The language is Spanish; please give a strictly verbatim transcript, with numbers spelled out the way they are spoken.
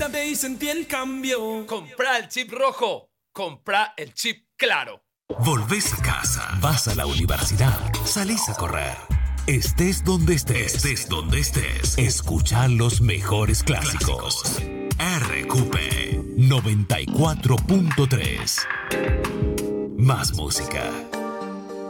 conéctate y sentí el cambio. Comprá el chip rojo, comprá el chip claro. Volvés a casa, vas a la universidad, salís a correr. Estés donde estés, estés donde estés, escuchá los mejores clásicos. R Q P noventa y cuatro punto tres. Más música.